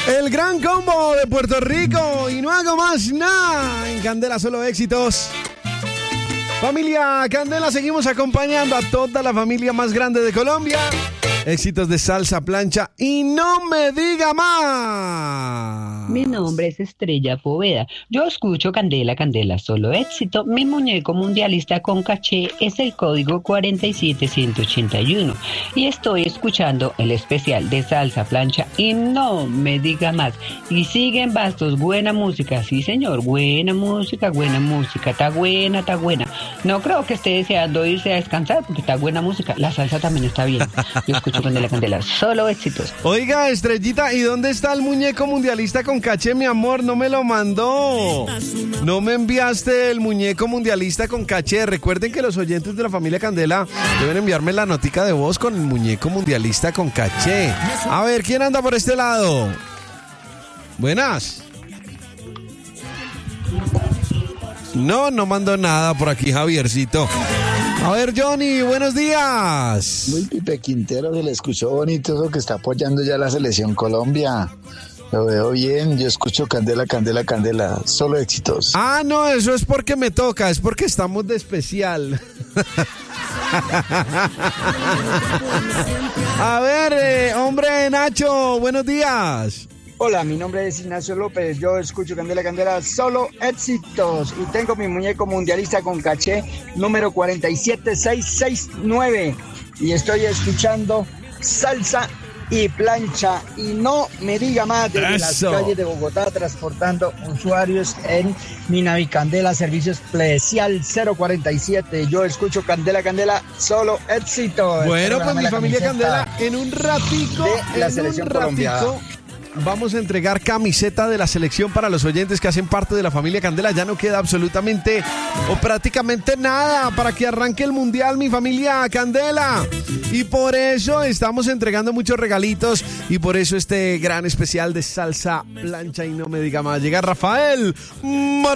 El gran combo de Puerto Rico y no hago más nada. En Candela solo éxitos. Familia Candela, seguimos acompañando a toda la familia más grande de Colombia. Éxitos de salsa, plancha y no me diga más. Mi nombre es Estrella Poveda. Yo escucho Candela, Candela, solo éxito. Mi muñeco mundialista con caché es el código 47181. Y estoy escuchando el especial de salsa, plancha y no me diga más. Y siguen Bastos, buena música. Sí, señor, buena música, buena música. Está buena, está buena. No creo que esté deseando irse a descansar porque está buena música. La salsa también está bien. Yo escucho Candela, Candela, solo éxitos. Oiga, Estrellita, ¿y dónde está el muñeco mundialista con caché, mi amor? No me lo mandó. No me enviaste el muñeco mundialista con caché. Recuerden que los oyentes de la familia Candela deben enviarme la notica de voz con el muñeco mundialista con caché. A ver, ¿quién anda por este lado? Buenas. No mandó nada por aquí, Javiercito. A ver, Johnny, buenos días. Muy Pipe Quintero, se le escuchó bonito eso que está apoyando ya la selección Colombia. Lo veo bien, yo escucho Candela, Candela, Candela, solo éxitos. Ah, no, eso es porque me toca, es porque estamos de especial. A ver, hombre Nacho, buenos días. Hola, mi nombre es Ignacio López, yo escucho Candela, Candela, solo éxitos y tengo mi muñeco mundialista con caché número 47669 y estoy escuchando salsa y plancha y no me diga más desde las calles de Bogotá transportando usuarios en mi Navicandela servicio especial 047. Yo escucho Candela, Candela, solo éxitos. Bueno, pues mi familia Candela, en un ratico de la selección Colombia. Vamos a entregar camiseta de la selección para los oyentes que hacen parte de la familia Candela. Ya no queda absolutamente o prácticamente nada para que arranque el mundial, mi familia Candela. Y por eso estamos entregando muchos regalitos y por eso este gran especial de salsa, plancha y no me diga más. Llega Rafael